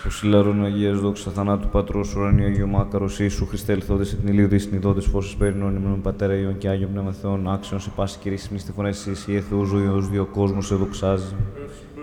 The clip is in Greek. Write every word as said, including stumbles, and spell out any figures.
Προσιλάρων Αγίας δόξα θανάτου Πατρός ουρανίου Αγίου Μάκαρος Ιησού Χριστέ ελθόντες εν την ηλίουδη συνειδότες φως περινών ημών Πατέρα Υιών και Άγιον Πνεύμα Θεών άξιον σε πάση κυρίσιμη στη φωνές εσύ Θεού ζωή ως δύο κόσμος σε δοξάζει.